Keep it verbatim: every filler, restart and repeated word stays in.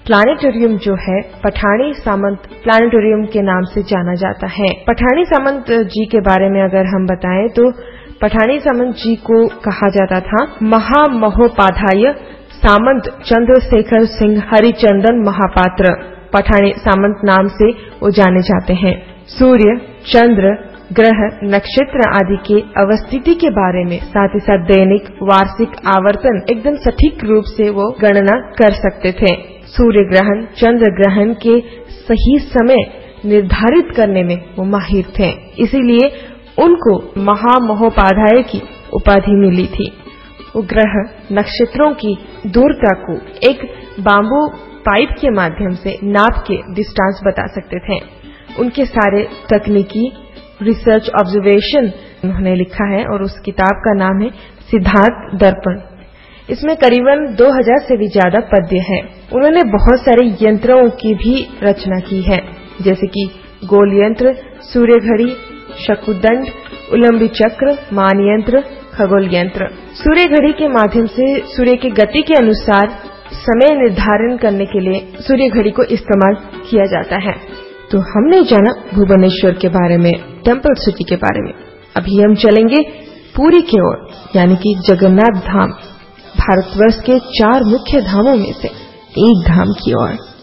Planetarium जो है पठानी सामंत planetarium के नाम से जाना जाता है। पठानी सामंत जी के बारे में अगर हम बताएं तो पठानी सामंत जी को कहा जाता था महामहोपाध्याय सामंत चंद्रशेखर सिंह हरिचंदन महापात्र। पठानी सामंत नाम से वो जाने जाते हैं। सूर्य, चंद्र, ग्रह, नक्षत्र आदि के अवस्थिति के बारे में साथ ही साथ दैनिक वार्षिक आवर्तन एकदम सटीक रूप से वो गणना कर सकते थे। सूर्य ग्रहण, चंद्र ग्रहण के सही समय निर्धारित करने में वो माहिर थे, इसीलिए उनको महामहोपाध्याय की उपाधि मिली थी। वो ग्रह नक्षत्रों की दूरता को एक बाम्बू पाइप के माध्यम से नाप के डिस्टेंस बता सकते थे। उनके सारे तकनीकी रिसर्च ऑब्जर्वेशन उन्होंने लिखा है और उस किताब का नाम है सिद्धार्थ दर्पण। इसमें करीबन दो हज़ार से भी ज्यादा पद्य है। उन्होंने बहुत सारे यंत्रों की भी रचना की है, जैसे कि गोल यंत्र, सूर्य घड़ी, शकुदंड, उलंबी चक्र, मान यंत्र, खगोल यंत्र। सूर्य घड़ी के माध्यम से सूर्य की गति के अनुसार समय निर्धारण करने के लिए सूर्य घड़ी को इस्तेमाल किया जाता है। तो हमने जाना भुवनेश्वर के बारे में, टेम्पल सिटी के बारे में। अभी हम चलेंगे पुरी की ओर, यानी कि जगन्नाथ धाम, भारतवर्ष के चार मुख्य धामों में से एक धाम की ओर।